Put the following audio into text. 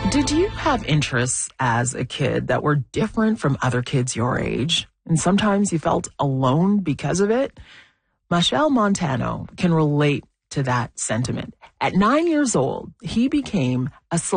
Did you have interests as a kid that were different from other kids your age? And sometimes you felt alone because of it? Michelle Montano can relate to that sentiment. At 9 years old, he became a